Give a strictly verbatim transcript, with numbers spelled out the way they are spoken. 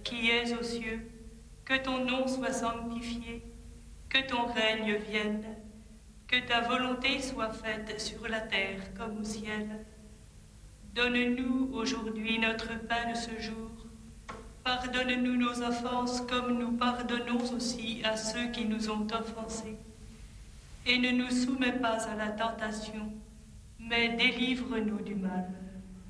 qui es aux cieux, que ton nom soit sanctifié, que ton règne vienne, que ta volonté soit faite sur la terre comme au ciel. Donne-nous aujourd'hui notre pain de ce jour. Pardonne-nous nos offenses comme nous pardonnons aussi à ceux qui nous ont offensés. Et ne nous soumets pas à la tentation, mais délivre-nous du mal.